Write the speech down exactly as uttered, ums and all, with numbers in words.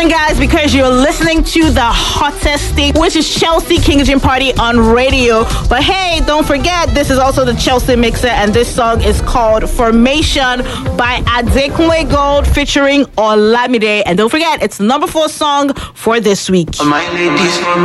morning, guys, because you're listening to the hottest thing, which is Chelsea King's Gym Party on radio. But hey, don't forget, this is also the Chelsea Mixer, and this song is called Formation by Adekunle Gold featuring Olamide. And don't forget, it's the number four song for this week. My ladies for